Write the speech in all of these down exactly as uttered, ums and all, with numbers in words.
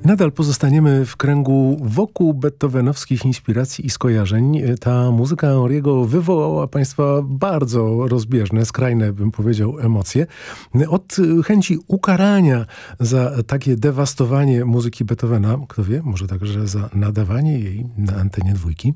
Nadal pozostaniemy w kręgu wokół beethovenowskich inspiracji i skojarzeń. Ta muzyka Henriego wywołała Państwa bardzo rozbieżne, skrajne, bym powiedział, emocje. Od chęci ukarania za takie dewastowanie muzyki Beethovena, kto wie, może także za nadawanie jej na antenie dwójki.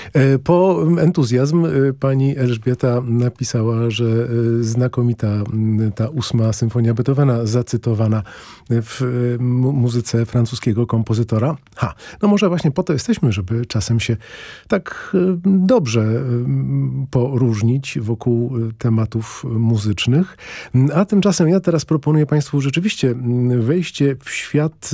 Po entuzjazm pani Elżbieta napisała, że znakomita ta ósma symfonia Beethovena, zacytowana w muzyce francuskiego kompozytora. Ha, no może właśnie po to jesteśmy, żeby czasem się tak dobrze poróżnić wokół tematów muzycznych. A tymczasem ja teraz proponuję Państwu rzeczywiście wejście w świat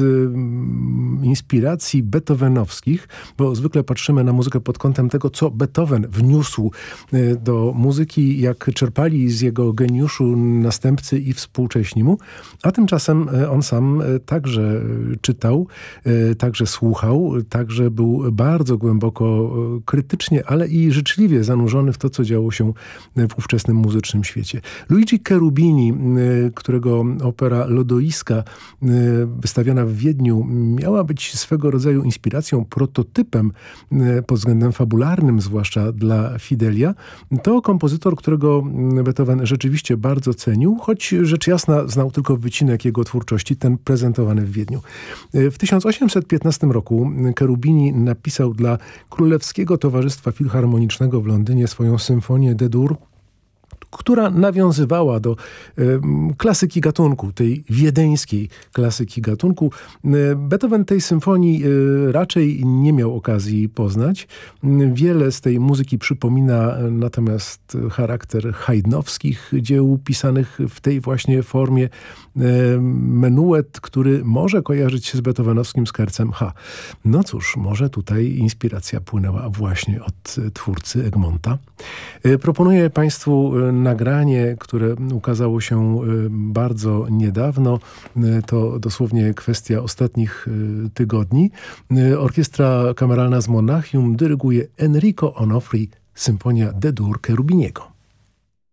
inspiracji beethovenowskich, bo zwykle patrzymy na muzykę pod kątem tego, co Beethoven wniósł do muzyki, jak czerpali z jego geniuszu następcy i współcześni mu, a tymczasem on sam także czytał, także słuchał, także był bardzo głęboko krytycznie, ale i życzliwie zanurzony w to, co działo się w ówczesnym muzycznym świecie. Luigi Cherubini, którego opera Lodoiska, wystawiona w Wiedniu, miała być swego rodzaju inspiracją, prototypem pod względem fabularnym, zwłaszcza dla Fidelia, to kompozytor, którego Beethoven rzeczywiście bardzo cenił, choć rzecz jasna znał tylko wycinek jego twórczości, ten prezentowany w Wiedniu. W tysiąc osiemset piętnastym roku Cherubini napisał dla Królewskiego Towarzystwa Filharmonicznego w Londynie swoją symfonię D-dur, która nawiązywała do e, klasyki gatunku, tej wiedeńskiej klasyki gatunku. E, Beethoven tej symfonii e, raczej nie miał okazji poznać. E, wiele z tej muzyki przypomina e, natomiast charakter haydnowskich dzieł pisanych w tej właśnie formie. E, menuet, który może kojarzyć się z beethovenowskim skercem. Ha, no cóż, może tutaj inspiracja płynęła właśnie od twórcy Egmonta. E, proponuję Państwu nagranie, które ukazało się bardzo niedawno. To dosłownie kwestia ostatnich tygodni. Orkiestra Kameralna z Monachium dyryguje Enrico Onofri, symfonia D-dur Cherubiniego.